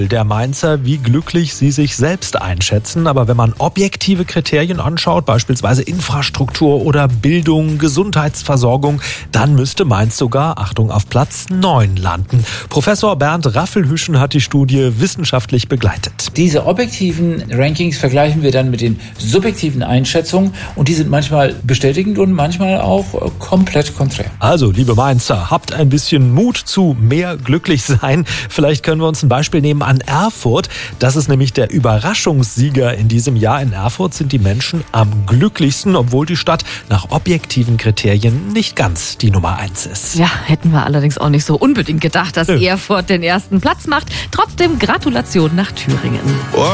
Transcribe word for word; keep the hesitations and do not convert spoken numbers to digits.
Der Mainzer, wie glücklich sie sich selbst einschätzen. Aber wenn man objektive Kriterien anschaut, beispielsweise Infrastruktur oder Bildung, Gesundheitsversorgung, dann müsste Mainz sogar, Achtung, auf Platz neun landen. Professor Bernd Raffelhüschen hat die Studie wissenschaftlich begleitet. Diese objektiven Rankings vergleichen wir dann mit den subjektiven Einschätzungen und die sind manchmal bestätigend und manchmal auch komplett konträr. Also, liebe Mainzer, habt ein bisschen Mut zu mehr glücklich sein. Vielleicht können wir uns ein Beispiel nehmen an Erfurt. Das ist nämlich der Überraschungssieger in diesem Jahr. In Erfurt sind die Menschen am glücklichsten, obwohl die Stadt nach objektiven Kriterien nicht ganz die Nummer eins ist. Ja, hätten wir allerdings auch nicht so unbedingt gedacht, dass Nö. Erfurt den ersten Platz macht. Trotzdem Gratulation nach Thüringen.